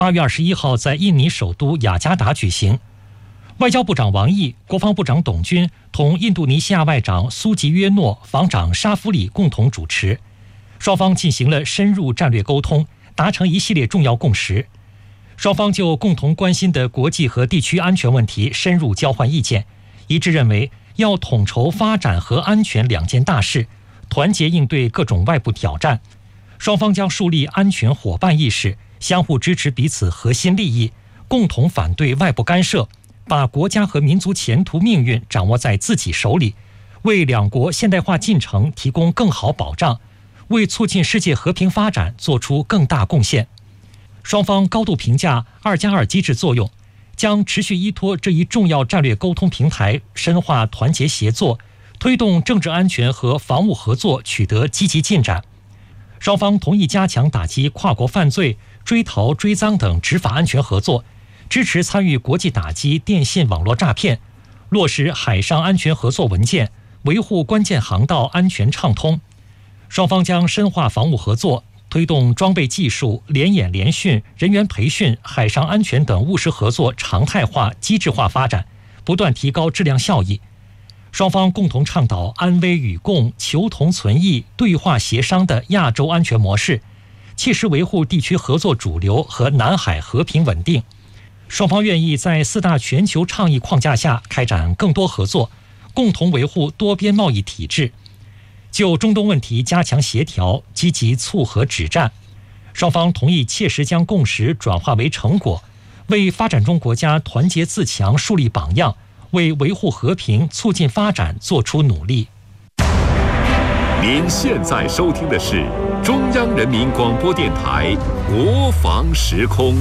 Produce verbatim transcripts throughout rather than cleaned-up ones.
八月二十一号在印尼首都雅加达举行。外交部长王毅、国防部长董军同印度尼西亚外长苏吉约诺、防长沙夫里共同主持，双方进行了深入战略沟通，达成一系列重要共识。双方就共同关心的国际和地区安全问题深入交换意见，一致认为要统筹发展和安全两件大事，团结应对各种外部挑战。双方将树立安全伙伴意识，相互支持彼此核心利益，共同反对外部干涉，把国家和民族前途命运掌握在自己手里，为两国现代化进程提供更好保障，为促进世界和平发展做出更大贡献。双方高度评价二加二机制作用，将持续依托这一重要战略沟通平台，深化团结协作，推动政治安全和防务合作取得积极进展。双方同意加强打击跨国犯罪、追逃追赃等执法安全合作，支持参与国际打击电信网络诈骗，落实海上安全合作文件，维护关键航道安全畅通。双方将深化防务合作，推动装备技术、联演联训、人员培训、海上安全等务实合作常态化、机制化发展，不断提高质量效益。双方共同倡导安危与共、求同存异、对话协商的亚洲安全模式，切实维护地区合作主流和南海和平稳定。双方愿意在四大全球倡议框架下开展更多合作，共同维护多边贸易体制。就中东问题加强协调，积极促和止战。双方同意切实将共识转化为成果，为发展中国家团结自强树立榜样，为维护和平、促进发展做出努力。 您现在收听的是中央人民广播电台国防时空。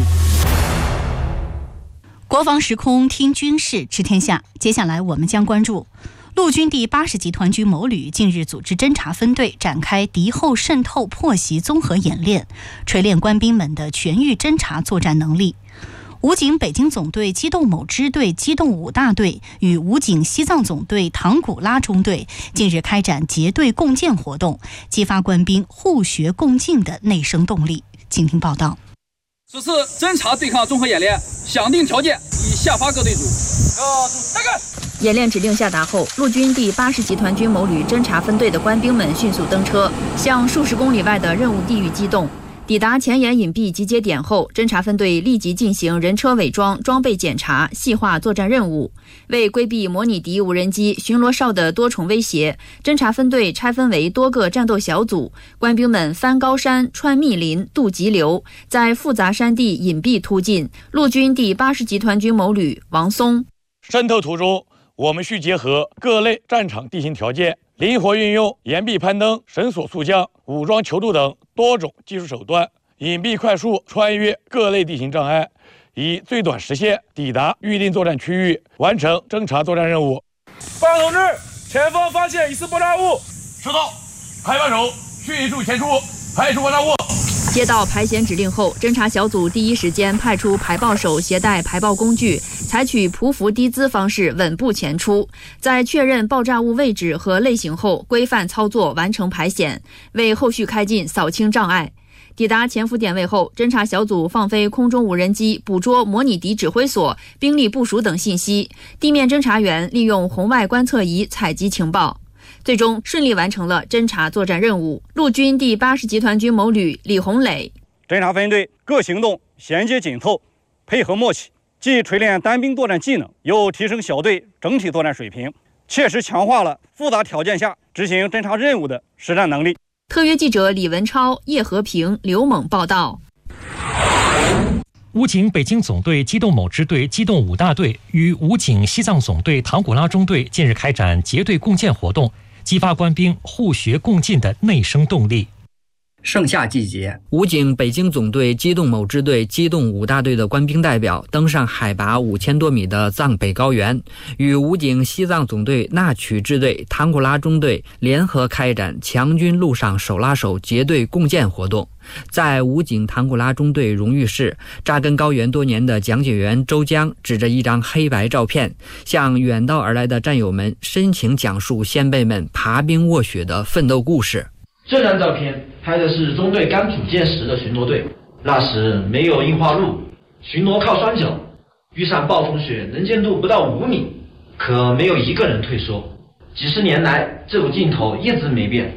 国防时空听军事知天下，接下来我们将关注陆军第八十集团军某旅近日组织侦察分队展开敌后渗透破袭综合演练，锤炼官兵们的全域侦察作战能力。武警北京总队机动某支队机动五大队与武警西藏总队唐古拉中队近日开展结队共建活动，激发官兵互学共进的内生动力。请听报道。 此次侦察对抗综合演练响定条件已下发各队组。各组大干！ 演练指令下达后，陆军第八十集团军某旅侦察分队的官兵们迅速登车，向数十公里外的任务地域机动。抵达前沿隐蔽集结点后，侦察分队立即进行人车伪装、装备检查，细化作战任务。为规避模拟敌无人机、巡逻哨的多重威胁，侦察分队拆分为多个战斗小组，官兵们翻高山、穿密林、渡急流，在复杂山地隐蔽突进。陆军第八十集团军某旅王松： 渗透途中，我们需结合各类战场地形条件，灵活运用岩壁攀登、绳索速降、武装求助等多种技术手段，隐蔽快速穿越各类地形障碍，以最短时限抵达预定作战区域，完成侦察作战任务。 报告同志，前方发现疑似爆炸物。 收到，排把手，迅速前出，排除爆炸物。 接到排险指令后，侦察小组第一时间派出排爆手携带排爆工具，采取匍匐低姿方式稳步前出，在确认爆炸物位置和类型后，规范操作完成排险，为后续开进扫清障碍。抵达潜伏点位后，侦察小组放飞空中无人机，捕捉模拟敌指挥所、兵力部署等信息，地面侦察员利用红外观测仪采集情报，最终顺利完成了侦察作战任务。陆军第八十集团军某旅李红磊： 侦察分队各行动衔接紧凑，配合默契，既锤炼单兵作战技能，又提升小队整体作战水平，切实强化了复杂条件下执行侦察任务的实战能力。 特约记者李文超、叶和平、刘猛报道。 武警北京总队机动某支队机动五大队与武警西藏总队唐古拉中队近日开展结队共建活动，激发官兵互学共进的内生动力。 盛夏季节， 武警北京总队机动某支队机动五大队的官兵代表登上海拔五千多米的藏北高原，与武警西藏总队纳曲支队唐古拉中队联合开展强军路上手拉手结队共建活动。在武警唐古拉中队荣誉室，扎根高原多年的讲解员周江指着一张黑白照片，向远道而来的战友们深情讲述先辈们爬冰卧雪的奋斗故事。 这张照片拍的是中队刚组建时的巡逻队，那时没有硬化路， 巡逻靠双脚，遇上暴风雪能见度不到五米，可没有一个人退缩。几十年来，这股劲头一直没变。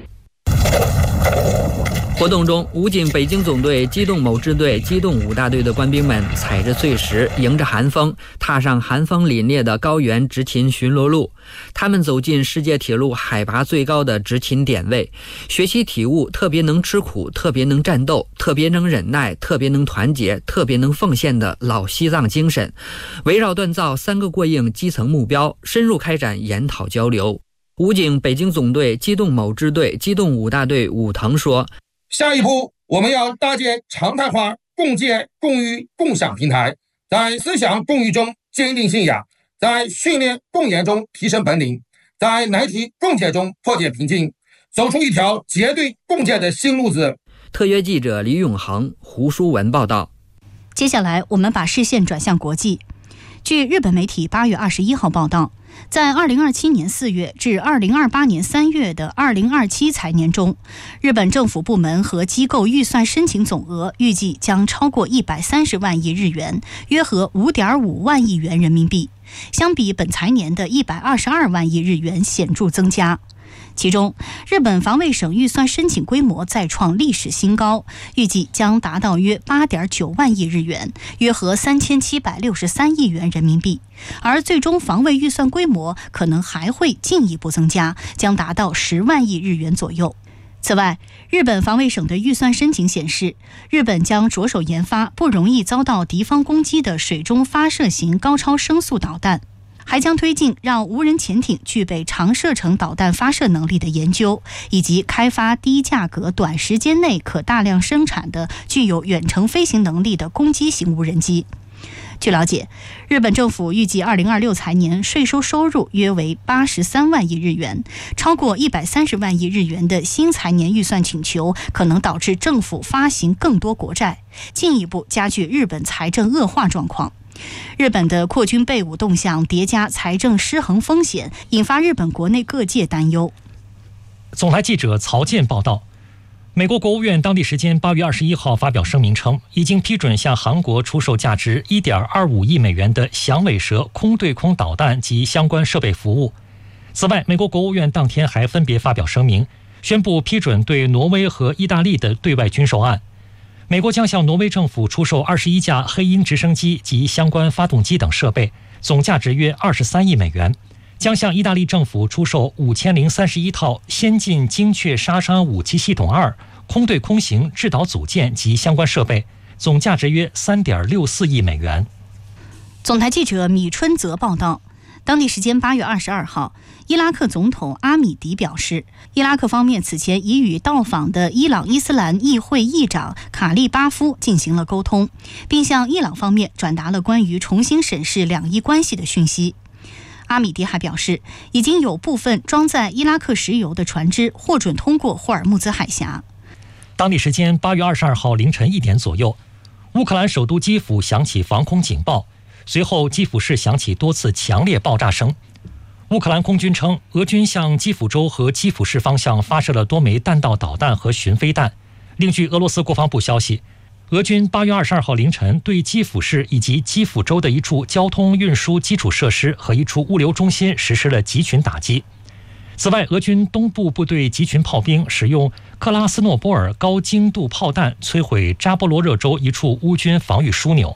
活动中，武警北京总队机动某支队、机动五大队的官兵们踩着碎石，迎着寒风，踏上寒风凛冽的高原执勤巡逻路。他们走进世界铁路海拔最高的执勤点位，学习体悟特别能吃苦、特别能战斗、特别能忍耐、特别能团结、特别能奉献的老西藏精神，围绕锻造三个过硬基层目标，深入开展研讨交流。武警北京总队机动某支队、机动五大队武腾说， 下一步，我们要搭建常态化共建、共育、共享平台，在思想共育中坚定信仰，在训练共研中提升本领，在难题共解中破解瓶颈，走出一条结对共建的新路子。 特约记者李永恒、胡书文报道。 接下来，我们把视线转向国际。据日本媒体八月二十一号报道，在二零二七年四月至二零二八年三月的二零二七财年中，日本政府部门和机构预算申请总额预计将超过一百三十万亿日元，约合五点五万亿元人民币，相比本财年的一百二十二万亿日元显著增加。其中，日本防卫省预算申请规模再创历史新高，预计将达到约 八点九万亿日元，约合三千七百六十三亿元人民币，而最终防卫预算规模可能还会进一步增加，将达到十万亿日元左右。此外，日本防卫省的预算申请显示，日本将着手研发不容易遭到敌方攻击的水中发射型高超声速导弹，还将推进让无人潜艇具备长射程导弹发射能力的研究，以及开发低价格、短时间内可大量生产的具有远程飞行能力的攻击型无人机。据了解，日本政府预计二零二六财年税收收入约为八十三万亿日元，超过一百三十万亿日元的新财年预算请求，可能导致政府发行更多国债，进一步加剧日本财政恶化状况。日本的扩军备武动向叠加财政失衡风险，引发日本国内各界担忧。 总台记者曹健报道，美国国务院当地时间八月二十一号发表声明称，已经批准向韩国出售价值 一点二五亿美元的响尾蛇空对空导弹及相关设备服务。此外，美国国务院当天还分别发表声明，宣布批准对挪威和意大利的对外军售案。美国将向挪威政府出售二十一架黑鹰直升机及相关发动机等设备，总价值约二十三亿美元；将向意大利政府出售五千零三十一套先进精确杀伤武器系统二空对空型制导组件及相关设备，总价值约三点六四亿美元。 总台记者米春泽报道，当地时间八月二十二号，伊拉克总统阿米迪表示，伊拉克方面此前已与到访的伊朗伊斯兰议会议长卡利巴夫进行了沟通，并向伊朗方面转达了关于重新审视两伊关系的讯息。阿米迪还表示，已经有部分装载伊拉克石油的船只获准通过霍尔木兹海峡。 当地时间八月二十二号凌晨一点左右，乌克兰首都基辅响起防空警报，随后基辅市响起多次强烈爆炸声。乌克兰空军称，俄军向基辅州和基辅市方向发射了多枚弹道导弹和巡飞弹。另据俄罗斯国防部消息，俄军八月二十二号凌晨对基辅市以及基辅州的一处交通运输基础设施和一处物流中心实施了集群打击。此外，俄军东部部队集群炮兵使用克拉斯诺波尔高精度炮弹摧毁扎波罗热州一处乌军防御枢纽。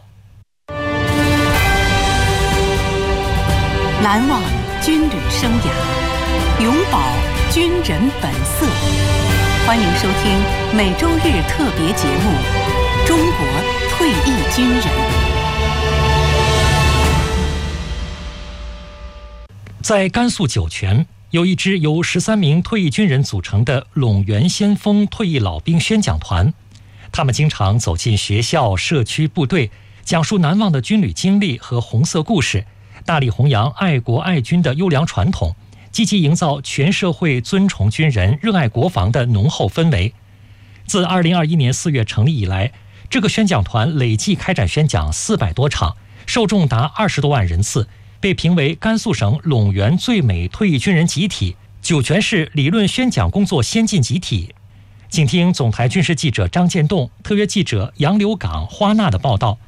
难忘军旅生涯，永葆军人本色。欢迎收听每周日特别节目《中国退役军人》。 在甘肃酒泉，有一支由十三名退役军人组成的陇源先锋退役老兵宣讲团，他们经常走进学校、社区、部队，讲述难忘的军旅经历和红色故事，大力弘扬爱国爱军的优良传统，积极营造全社会尊崇军人、热爱国防的浓厚氛围。自二零二一年四月成立以来，这个宣讲团累计开展宣讲四百多场，受众达二十多万人次，被评为甘肃省陇源最美退役军人集体、酒泉市理论宣讲工作先进集体。请听总台军事记者张建栋、特约记者杨柳岗、花娜的报道，